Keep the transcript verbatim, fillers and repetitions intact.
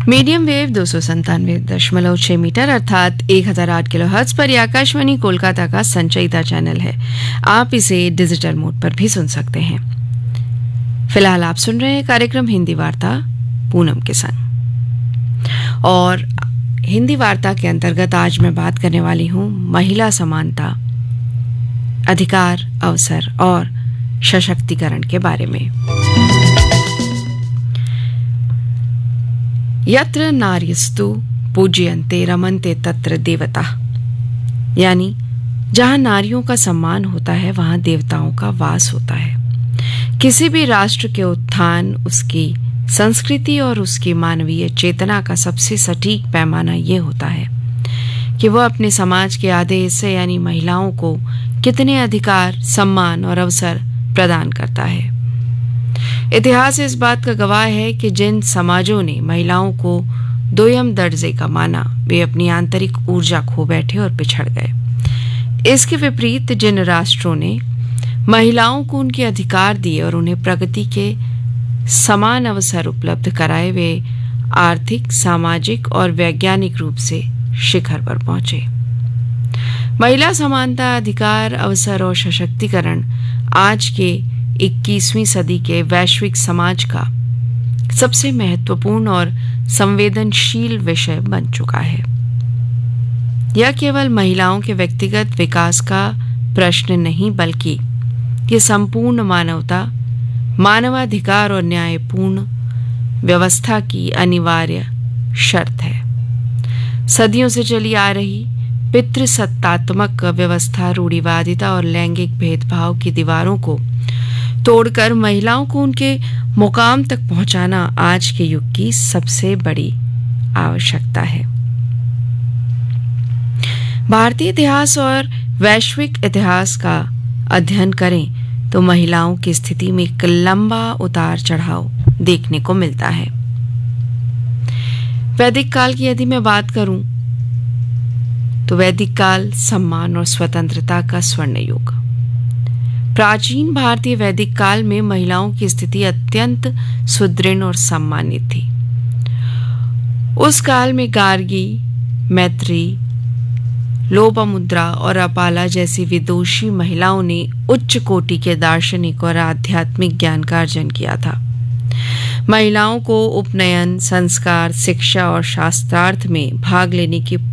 Medium wave दो सौ संतानवे दशमलव छह मीटर अर्थात एक हजार आठ किलो हर्ट्ज पर आकाशवाणी कोलकाता का संचयिता चैनल है। आप इसे डिजिटल मोड पर भी सुन सकते हैं। फिलहाल आप सुन रहे हैं कार्यक्रम हिंदी वार्ता पूनम के संग, और हिंदी वार्ता के अंतर्गत आज मैं बात करने वाली हूं महिला समानता, अधिकार, अवसर और सशक्तिकरण के बारे में। यत्र नार्यस्तु पूज्यन्ते रमन्ते तत्र देवता, यानी जहां नारियों का सम्मान होता है वहां देवताओं का वास होता है। किसी भी राष्ट्र के उत्थान उसकी संस्कृति और उसकी मानवीय चेतना का सबसे सटीक पैमाना ये होता है कि वह अपने समाज के आधे हिस्से यानी महिलाओं को कितने अधिकार, सम्मान और अवसर प्रदान करता है। इतिहास इस बात का गवाह है कि जिन समाजों ने महिलाओं को दोयम दर्जे का माना, वे अपनी आंतरिक ऊर्जा खो बैठे और पिछड़ गए। इसके विपरीत जिन राष्ट्रों ने महिलाओं को उनके अधिकार दिए और उन्हें प्रगति के समान अवसर उपलब्ध कराए, वे आर्थिक, सामाजिक और वैज्ञानिक रूप से शिखर पर पहुंचे। महिला समानता, अधिकार, अवसर और सशक्तिकरण आज के इक्कीसवीं सदी के वैश्विक समाज का सबसे महत्वपूर्ण और संवेदनशील विषय बन चुका है। यह केवल महिलाओं के व्यक्तिगत विकास का प्रश्न नहीं, बल्कि ये संपूर्ण मानवता, मानवाधिकार और न्यायपूर्ण व्यवस्था की अनिवार्य शर्त है। सदियों से चली आ रही पितृसत्तात्मक व्यवस्था, रूढ़िवादिता और लैंगिक भेदभाव की दीवारों को तोड़कर महिलाओं को उनके मुकाम तक पहुंचाना आज के युग की सबसे बड़ी आवश्यकता है। भारतीय इतिहास और वैश्विक इतिहास का अध्ययन करें तो महिलाओं की स्थिति में एक लंबा उतार चढ़ाव देखने को मिलता है। वैदिक काल की यदि मैं बात करूं तो वैदिक काल सम्मान और स्वतंत्रता का स्वर्ण युग। प्राचीन भारतीय वैदिक काल में महिलाओं की स्थिति अत्यंत सुदृढ़ और सम्मानित थी। उस काल में गार्गी, मैत्री, लोपामुद्रा और अपाला जैसी विदुषी महिलाओं ने उच्च कोटि के दार्शनिक और आध्यात्मिक ज्ञान का अर्जन किया था। महिलाओं को उपनयन, संस्कार, शिक्षा और शास्त्रार्थ में भाग लेने की